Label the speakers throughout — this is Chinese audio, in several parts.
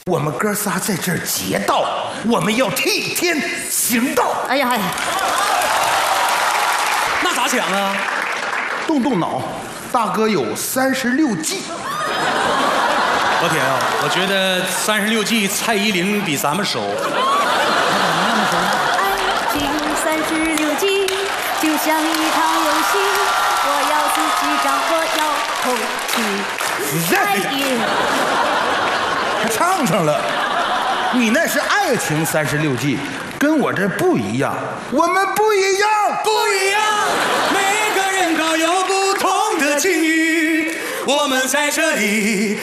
Speaker 1: 我们哥仨在这儿劫道，我们要替天行道。
Speaker 2: 哎呀，
Speaker 3: 那咋抢啊？
Speaker 1: 动脑，大哥有36计。
Speaker 3: 老铁啊，我觉得36计蔡依林比咱们熟。
Speaker 2: 爱情36计就像一场游戏，我要自己掌握，要控制。爱情。
Speaker 1: 还唱上了，你那是爱情36计，跟我这不一样，我们不一样，
Speaker 3: 不一样，每个人都有不同的境遇，我们在这里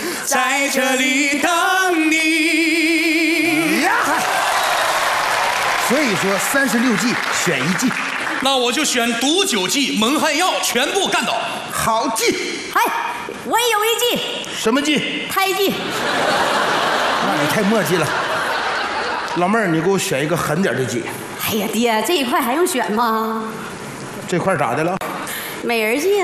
Speaker 3: 等你。
Speaker 1: 呀！所以说36计选一计，
Speaker 3: 那我就选毒酒计、蒙汗药全部干倒。
Speaker 1: 好计。
Speaker 2: 嗨，我也有一计，
Speaker 1: 什么计？
Speaker 2: 胎记。
Speaker 1: 那你太墨迹了。老妹儿，你给我选一个狠点的计。
Speaker 2: 哎呀，爹，这一块还用选吗？
Speaker 1: 这块咋的了？
Speaker 2: 美人计啊。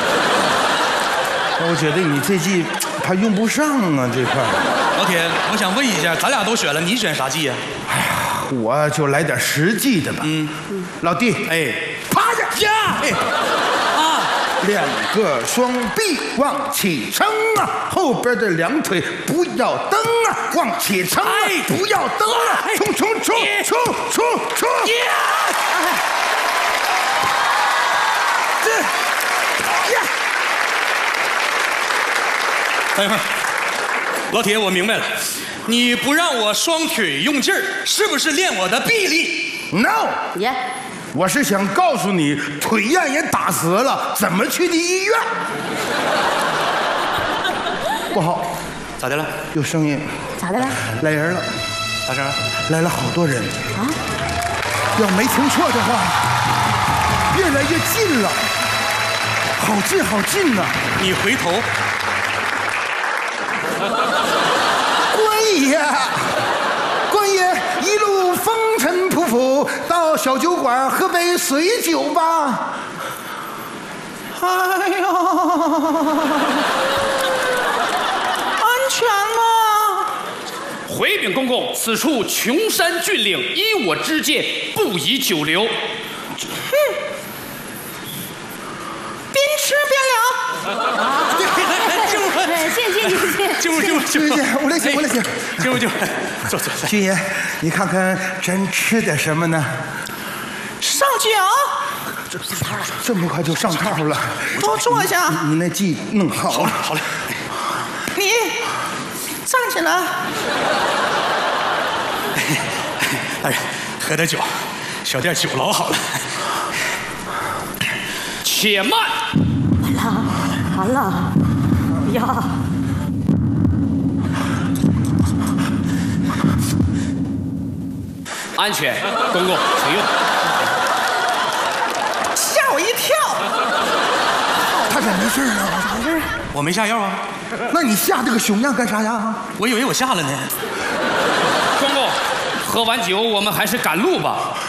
Speaker 1: 我觉得你这计还用不上啊，这块。
Speaker 3: 老铁，我想问一下，咱俩都选了，你选啥计呀？
Speaker 1: 哎呀，我就来点实际的吧。老弟，
Speaker 3: 哎，
Speaker 1: 趴下
Speaker 3: 呀，哎，啊，
Speaker 1: 两个双臂往起撑啊，后边的两腿不要蹬啊，往起撑啊，不要蹬啊，冲冲冲冲冲冲！这呀，
Speaker 3: 等一会儿，老铁，我明白了，你不让我双腿用劲儿，是不是练我的臂力
Speaker 1: ？No，
Speaker 2: 爷，
Speaker 1: 我是想告诉你，腿让人打折了，怎么去的医院？不好，
Speaker 3: 咋的了？
Speaker 1: 有声音，
Speaker 2: 咋的了？
Speaker 1: 来人了，
Speaker 3: 啥声？
Speaker 1: 来了好多人
Speaker 2: 啊！
Speaker 1: 要没听错的话，越来越近了，好近好近呐！
Speaker 3: 你回头。
Speaker 1: 官爷，官爷，一路风尘仆仆，到小酒馆喝杯水酒吧。哎呀，安全吗？
Speaker 4: 回禀公公，此处穷山峻岭，依我之见，不宜久留。
Speaker 1: 边吃边聊。
Speaker 2: 进屋，
Speaker 1: 我来请，我来请。
Speaker 3: 进屋，坐。
Speaker 1: 军爷，你看看咱吃点什么呢？
Speaker 5: 上酒，
Speaker 1: 这么快就上套了？
Speaker 5: 多坐下。
Speaker 1: 你那计弄好了。
Speaker 3: 好嘞。
Speaker 5: 你站起来。
Speaker 3: 大人，喝点酒，小店酒老好了。
Speaker 4: 且慢。
Speaker 2: 完了，呀！
Speaker 4: 安全，公公请用。
Speaker 5: 吓我一跳！
Speaker 1: 他咋没事啊？
Speaker 2: 啥事儿？
Speaker 3: 我没下药啊。
Speaker 1: 那你吓这个熊样干啥呀？
Speaker 3: 我以为我下了呢。
Speaker 4: 公公，喝完酒我们还是赶路吧。